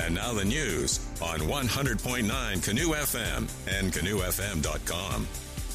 And now the news on 100.9 Canoe FM and canoefm.com.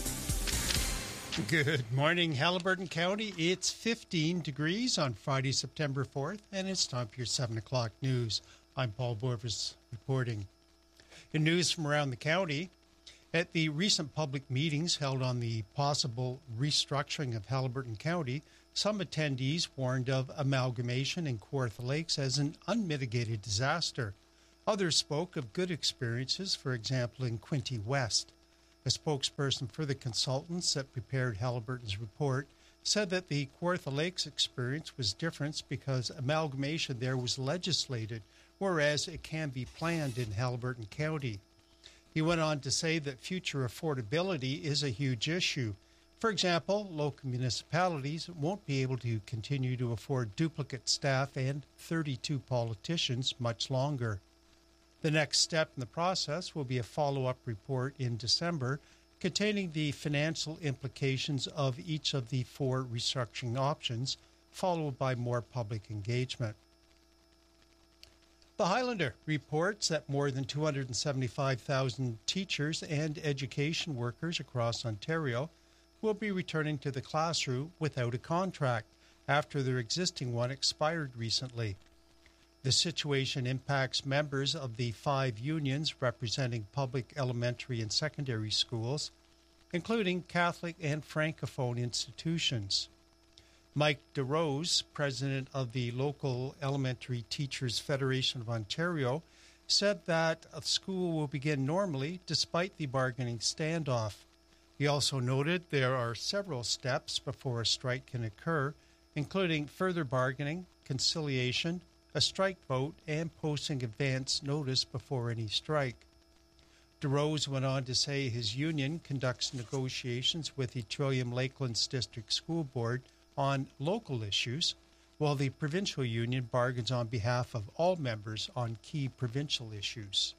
Good morning, Haliburton County. It's 15 degrees on Friday, September 4th, and it's time for your 7 o'clock news. I'm Paul Borvis reporting. In news from around the county, at the recent public meetings held on the possible restructuring of Haliburton County, some attendees warned of amalgamation in Kawartha Lakes as an unmitigated disaster. Others spoke of good experiences, for example, in Quinte West. A spokesperson for the consultants that prepared Haliburton's report said that the Kawartha Lakes experience was different because amalgamation there was legislated, whereas it can be planned in Haliburton County. He went on to say that future affordability is a huge issue. For example, local municipalities won't be able to continue to afford duplicate staff and 32 politicians much longer. The next step in the process will be a follow-up report in December containing the financial implications of each of the 4 restructuring options, followed by more public engagement. The Highlander reports that more than 275,000 teachers and education workers across Ontario will be returning to the classroom without a contract after their existing one expired recently. The situation impacts members of the 5 unions representing public elementary and secondary schools, including Catholic and Francophone institutions. Mike DeRose, president of the local Elementary Teachers Federation of Ontario, said that school will begin normally despite the bargaining standoff. He also noted there are several steps before a strike can occur, including further bargaining, conciliation, a strike vote, and posting advance notice before any strike. DeRose went on to say his union conducts negotiations with the Trillium Lakelands District School Board on local issues, while the provincial union bargains on behalf of all members on key provincial issues.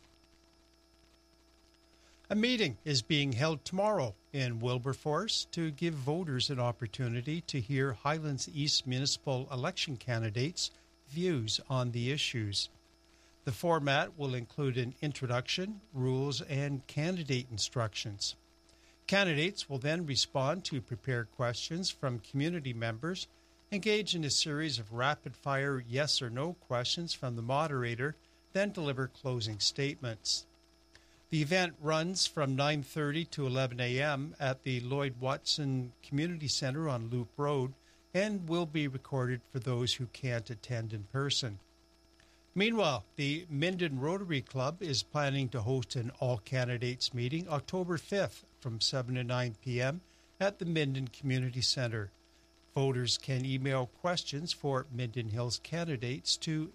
A meeting is being held tomorrow in Wilberforce to give voters an opportunity to hear Highlands East municipal election candidates' views on the issues. The format will include an introduction, rules, and candidate instructions. Candidates will then respond to prepared questions from community members, engage in a series of rapid-fire yes or no questions from the moderator, then deliver closing statements. The event runs from 9:30 to 11 a.m. at the Lloyd Watson Community Centre on Loop Road and will be recorded for those who can't attend in person. Meanwhile, the Minden Rotary Club is planning to host an all-candidates meeting October 5th from 7 to 9 p.m. at the Minden Community Centre. Voters can email questions for Minden Hills candidates to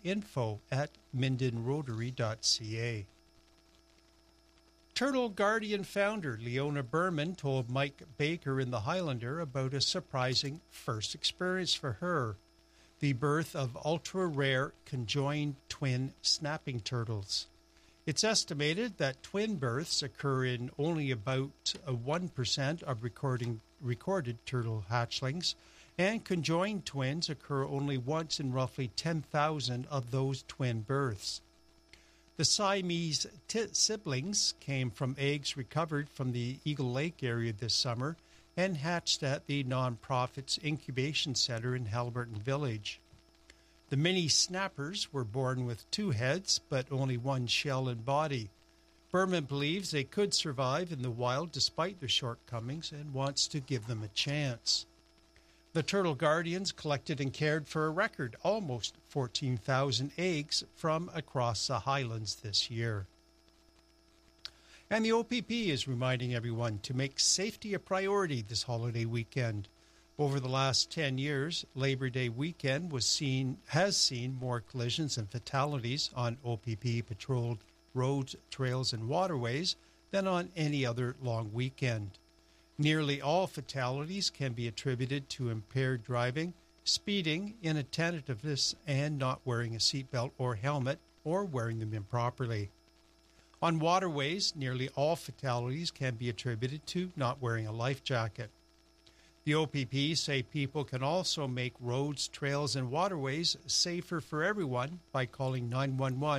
info@mindenrotary.ca. Turtle Guardian founder Leona Berman told Mike Baker in the Highlander about a surprising first experience for her, the birth of ultra-rare conjoined twin snapping turtles. It's estimated that twin births occur in only about 1% of recorded turtle hatchlings, and conjoined twins occur only once in roughly 10,000 of those twin births. The Siamese siblings came from eggs recovered from the Eagle Lake area this summer and hatched at the nonprofit's incubation center in Haliburton Village. The mini snappers were born with 2 heads, but only 1 shell and body. Berman believes they could survive in the wild despite their shortcomings and wants to give them a chance. The Turtle Guardians collected and cared for a record almost 14,000 eggs from across the Highlands this year. And the OPP is reminding everyone to make safety a priority this holiday weekend. Over the last 10 years, Labor Day weekend has seen more collisions and fatalities on OPP-patrolled roads, trails, and waterways than on any other long weekend. Nearly all fatalities can be attributed to impaired driving, speeding, inattentiveness, and not wearing a seatbelt or helmet, or wearing them improperly. On waterways, nearly all fatalities can be attributed to not wearing a life jacket. The OPP say people can also make roads, trails, and waterways safer for everyone by calling 911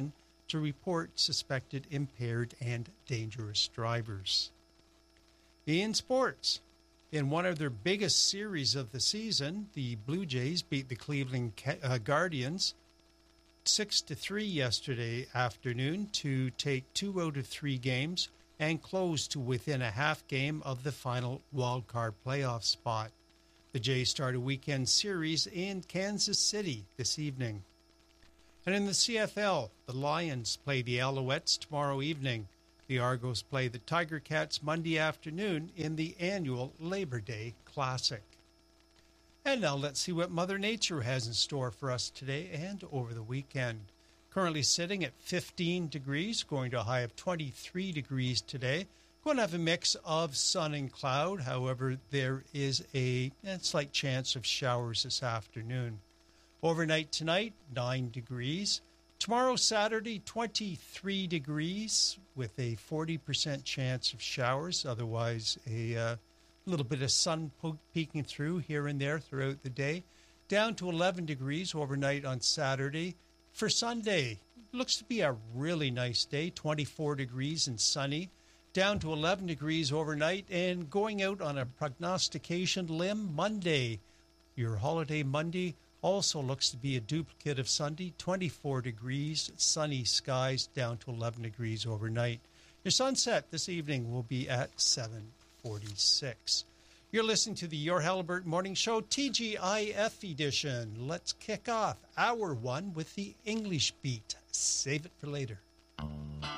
to report suspected impaired and dangerous drivers. In sports, in one of their biggest series of the season, the Blue Jays beat the Cleveland Guardians 6-3 yesterday afternoon to take 2 out of 3 games and close to within a half game of the final wildcard playoff spot. The Jays start a weekend series in Kansas City this evening. And in the CFL, the Lions play the Alouettes tomorrow evening. The Argos play the Tiger Cats Monday afternoon in the annual Labor Day Classic. And now let's see what Mother Nature has in store for us today and over the weekend. Currently sitting at 15 degrees, going to a high of 23 degrees today. Going to have a mix of sun and cloud. However, there is a slight chance of showers this afternoon. Overnight tonight, 9 degrees. Tomorrow, Saturday, 23 degrees with a 40% chance of showers. Otherwise, a little bit of sun peeking through here and there throughout the day. Down to 11 degrees overnight on Saturday. For Sunday, looks to be a really nice day, 24 degrees and sunny. Down to 11 degrees overnight, and going out on a prognostication limb, Monday. Your holiday Monday also looks to be a duplicate of Sunday, 24 degrees, sunny skies, down to 11 degrees overnight. Your sunset this evening will be at 7:46. You're listening to the Your Halliburton Morning Show, TGIF edition. Let's kick off hour 1 with the English beat. Save it for later.